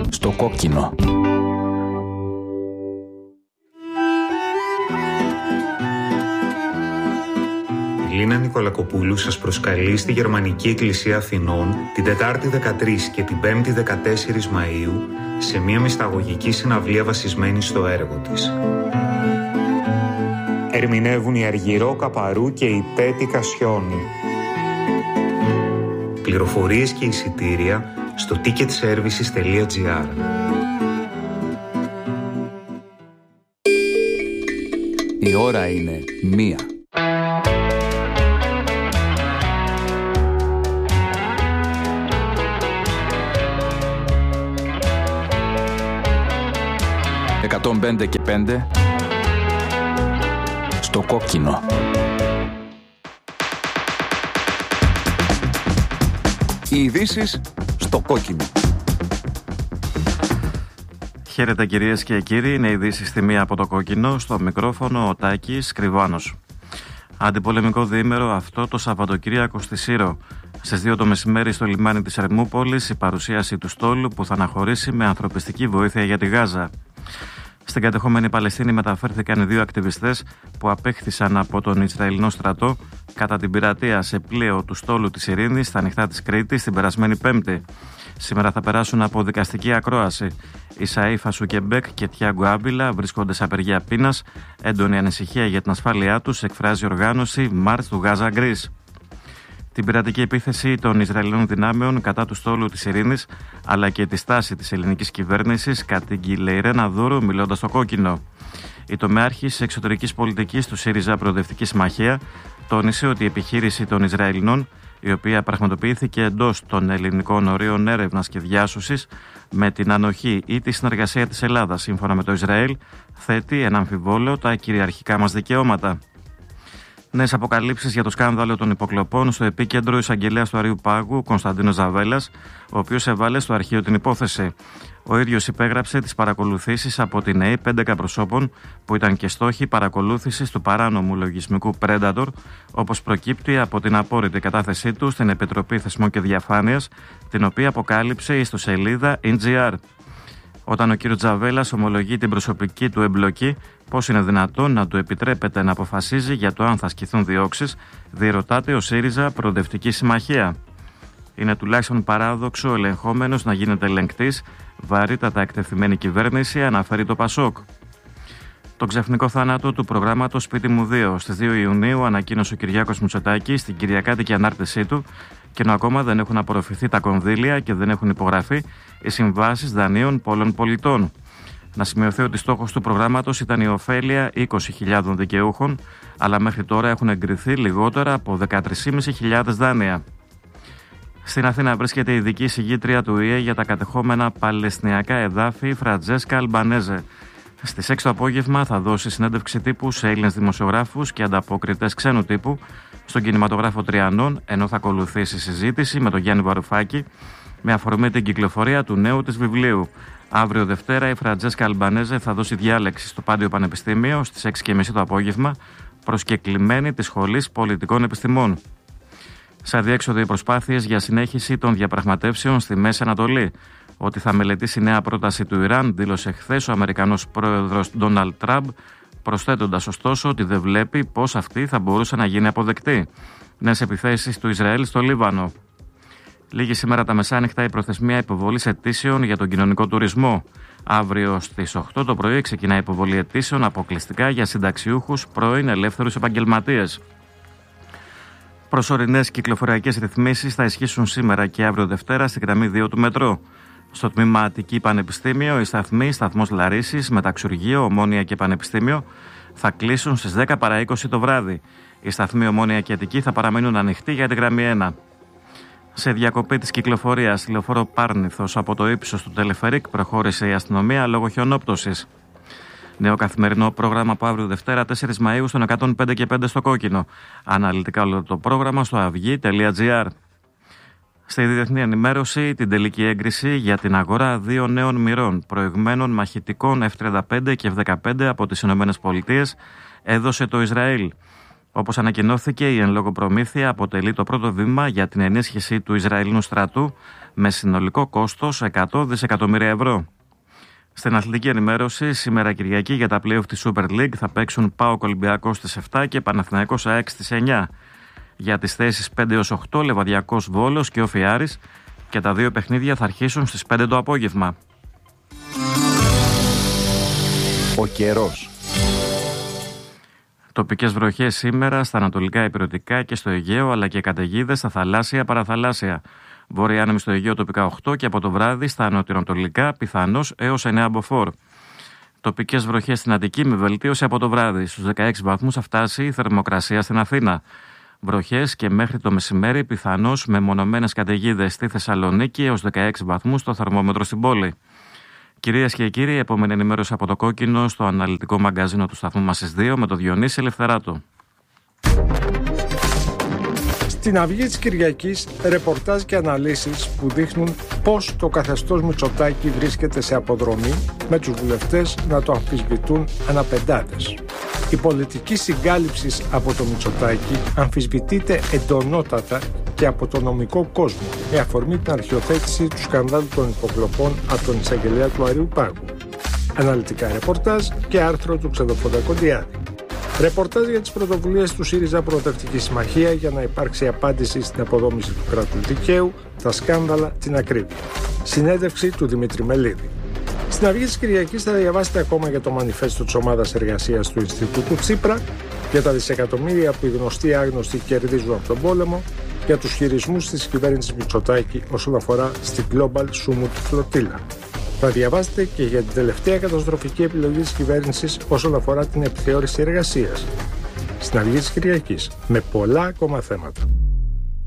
Στο κόκκινο. Η Λίνα Νικολακοπούλου σας προσκαλεί στη Γερμανική Εκκλησία Αθηνών την Τετάρτη 13 και την Πέμπτη 14 Μαΐου σε μια μυσταγωγική συναυλία βασισμένη στο έργο της. Ερμηνεύουν η Αργυρό Καπαρού και η Πέτη Κασιόνη. Πληροφορίες και εισιτήρια στο ticketservices.gr. Η ώρα είναι 1. «105 και 5» στο κόκκινο. Οι ειδήσεις στο κόκκινο. Χαίρετε κυρίες και κύριοι, είναι ειδήσεις στη 1 από το κόκκινο, στο μικρόφωνο ο Τάκης Κρυβάνος. Αντιπολεμικό διήμερο αυτό το Σαββατοκύριακο στη Σύρο. Στις 2 το μεσημέρι στο λιμάνι της Ερμούπολης η παρουσίαση του στόλου που θα αναχωρήσει με ανθρωπιστική βοήθεια για τη Γάζα. Στην κατεχόμενη Παλαιστίνη μεταφέρθηκαν οι 2 ακτιβιστές που απέχθησαν από τον Ισραηλινό στρατό κατά την πειρατεία σε πλοίο του στόλου της Ειρήνης στα νυχτά της Κρήτης την περασμένη Πέμπτη. Σήμερα θα περάσουν από δικαστική ακρόαση. Οι Σαΐφ Ασουκεμπέκ και Τιάγκο Άμπιλα βρίσκονται σε απεργία πείνας. Έντονη ανησυχία για την ασφάλειά τους εκφράζει η οργάνωση Μάρτς του Γάζα Γκρίς. Την πειρατική επίθεση των Ισραηλινών δυνάμεων κατά του στόλου της Ειρήνης, αλλά και τη στάση της ελληνικής κυβέρνησης, κατήγγειλε η Ρένα Δούρου μιλώντας στο κόκκινο. Η τομεάρχης εξωτερικής πολιτικής του ΣΥΡΙΖΑ Προοδευτική Συμμαχία τόνισε ότι η επιχείρηση των Ισραηλινών, η οποία πραγματοποιήθηκε εντός των ελληνικών ορίων έρευνας και διάσωσης, με την ανοχή ή τη συνεργασία της Ελλάδας σύμφωνα με το Ισραήλ, θέτει ένα αμφιβόλο τα κυριαρχικά μας δικαιώματα. Νέες αποκαλύψεις για το σκάνδαλο των υποκλοπών στο επίκεντρο εισαγγελέας του Αρείου Πάγου, Κωνσταντίνος Ζαβέλας, ο οποίος έβαλε στο αρχείο την υπόθεση. Ο ίδιος υπέγραψε τις παρακολουθήσεις από την ΕΕ 11 προσώπων που ήταν και στόχοι παρακολούθησης του παράνομου λογισμικού Predator, όπως προκύπτει από την απόρριτη κατάθεσή του στην Επιτροπή Θεσμών και Διαφάνειας, την οποία αποκάλυψε η ιστοσελίδα NGR. Όταν ο κ. Τζαβέλας ομολογεί την προσωπική του εμπλοκή, πώς είναι δυνατόν να του επιτρέπεται να αποφασίζει για το αν θα ασκηθούν διώξεις, διερωτάται ο ΣΥΡΙΖΑ Προοδευτική Συμμαχία. Είναι τουλάχιστον παράδοξο ο ελεγχόμενος να γίνεται ελεγκτής, βαρύτατα εκτεθειμένη κυβέρνηση, αναφέρει το ΠΑΣΟΚ. Το ξαφνικό θάνατο του προγράμματος Σπίτι μου 2 στις 2 Ιουνίου ανακοίνωσε ο Κυριάκος Μητσοτάκης στην κυριακάτικη ανάρτησή του, και ενώ ακόμα δεν έχουν απορροφηθεί τα κονδύλια και δεν έχουν υπογραφεί οι συμβάσεις δανείων πολλών πολιτών. Να σημειωθεί ότι στόχος του προγράμματος ήταν η ωφέλεια 20.000 δικαιούχων, αλλά μέχρι τώρα έχουν εγκριθεί λιγότερα από 13.500 δάνεια. Στην Αθήνα βρίσκεται η ειδική εισηγήτρια του ΟΗΕ για τα κατεχόμενα παλαιστινιακά εδάφη, Φραντζέσκα Αλμπανέζε. Στις 6 το απόγευμα θα δώσει συνέντευξη τύπου σε Έλληνες δημοσιογράφους και ανταποκριτές ξένου τύπου στον κινηματογράφο Τριανών, ενώ θα ακολουθήσει συζήτηση με τον Γιάννη Βαρουφάκη με αφορμή την κυκλοφορία του νέου της βιβλίου. Αύριο Δευτέρα η Φραντζέσκα Αλμπανέζε θα δώσει διάλεξη στο Πάντιο Πανεπιστήμιο στις 6.30 το απόγευμα, προσκεκλημένη της Σχολής Πολιτικών Επιστημών. Σε αδιέξοδο οι προσπάθειες για συνέχιση των διαπραγματεύσεων στη Μέση Ανατολή. Ότι θα μελετήσει νέα πρόταση του Ιράν, δήλωσε χθες ο Αμερικανός πρόεδρος Ντόναλντ Τραμπ, προσθέτοντας ωστόσο ότι δεν βλέπει πώς αυτή θα μπορούσε να γίνει αποδεκτή. Νέες επιθέσεις του Ισραήλ στο Λίβανο. Λίγη σήμερα τα μεσάνυχτα η προθεσμία υποβολής αιτήσεων για τον κοινωνικό τουρισμό. Αύριο στις 8 το πρωί ξεκινά η υποβολή αιτήσεων αποκλειστικά για συνταξιούχους πρώην ελεύθερους επαγγελματίες. Προσωρινές κυκλοφοριακές ρυθμίσεις θα ισχύσουν σήμερα και αύριο Δευτέρα στη γραμμή 2 του μετρό. Στο τμήμα Αττική Πανεπιστήμιο, οι σταθμοί σταθμός Λαρίσης, Μεταξουργείο, Ομόνια και Πανεπιστήμιο θα κλείσουν στις 10 παρά 20 το βράδυ. Οι σταθμοί Ομόνια και Αττική θα παραμείνουν ανοιχτοί για τη γραμμή 1. Σε διακοπή της κυκλοφορίας στη λεωφόρο Πάρνηθος από το ύψος του Τελεφερίκ προχώρησε η αστυνομία λόγω χιονόπτωσης. Νέο καθημερινό πρόγραμμα από αύριο Δευτέρα 4 Μαΐου στον 105 και 5 στο κόκκινο. Αναλυτικά όλο το πρόγραμμα στο avygi.gr. Στη διεθνή ενημέρωση, την τελική έγκριση για την αγορά 2 νέων μοιρών προηγμένων μαχητικών F-35 και F-15 από τις ΗΠΑ έδωσε το Ισραήλ. Όπως ανακοινώθηκε, η εν λόγω προμήθεια αποτελεί το πρώτο βήμα για την ενίσχυση του Ισραηλινού στρατού με συνολικό κόστος 100 δισεκατομμύρια ευρώ. Στην αθλητική ενημέρωση, σήμερα Κυριακή για τα play-off της Super League θα παίξουν ΠΑΟΚ Ολυμπιακός στις 7 και Παναθηναϊκός ΑΕΚ στις 9. Για τις θέσεις 5 έως 8, Λεβαδιακός Βόλος και Όφι Άρης, και τα δύο παιχνίδια θα αρχίσουν στις 5 το απόγευμα. Ο καιρός. Τοπικές βροχές σήμερα στα ανατολικά ηπειρωτικά και στο Αιγαίο, αλλά και καταιγίδες στα θαλάσσια παραθαλάσσια. Βόρεια άνεμη στο Αιγαίο τοπικά 8 και από το βράδυ στα νοτιοανατολικά πιθανώς έως 9 μποφόρ. Τοπικές βροχές στην Αττική με βελτίωση από το βράδυ. Στους 16 βαθμούς θα φτάσει η θερμοκρασία στην Αθήνα. Βροχές και μέχρι το μεσημέρι πιθανώς με μονομένες καταιγίδες στη Θεσσαλονίκη έως 16 βαθμούς το θερμόμετρο στην πόλη. Κυρίες και κύριοι, επόμενη ενημέρωση από το Κόκκινο στο αναλυτικό μαγκαζίνο του σταθμού μας στις 2 με τον Διονύση Ελευθεράτο. Στην Αυγή της Κυριακής, ρεπορτάζ και αναλύσεις που δείχνουν πώς το καθεστώς Μητσοτάκη βρίσκεται σε αποδρομή, με τους βουλευτές να το αμφισβητούν αναπεντάδες. Η πολιτική συγκάλυψη από το Μητσοτάκη αμφισβητείται εντονότατα και από το νομικό κόσμο, με αφορμή την αρχιοθέτηση του σκανδάλου των υποκλοπών από τον εισαγγελέα του Αριού Πάγου. Αναλυτικά ρεπορτάζ και άρθρο του Ξεδοφόντα Κοντιάδη. Ρεπορτάζ για τις πρωτοβουλίες του ΣΥΡΙΖΑ Προοδευτική Συμμαχία για να υπάρξει απάντηση στην αποδόμηση του κράτους δικαίου, τα σκάνδαλα, την ακρίβεια. Συνέντευξη του Δημήτρη Μελίδη. Στην Αυγή της Κυριακής θα διαβάσετε ακόμα για το μανιφέστο της Ομάδας Εργασίας του Ινστιτούτου Τσίπρα, για τα δισεκατομμύρια που οι γνωστοί άγνωστοι κερδίζουν από τον πόλεμο, για τους χειρισμούς της κυβέρνησης Μητσοτάκη όσον αφορά στην Global Sumut Flotilla. Θα διαβάσετε και για την τελευταία καταστροφική επιλογή της κυβέρνησης όσον αφορά την επιθεώρηση εργασίας. Στην Αυγή της Κυριακής, με πολλά ακόμα θέματα.